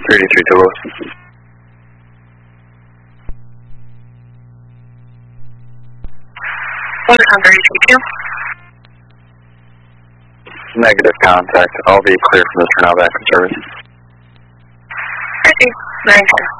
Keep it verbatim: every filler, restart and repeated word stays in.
thirty-three to Louis. One thirty-three two. Negative contact. I'll be clear from this for now back in service. I see. nine ten.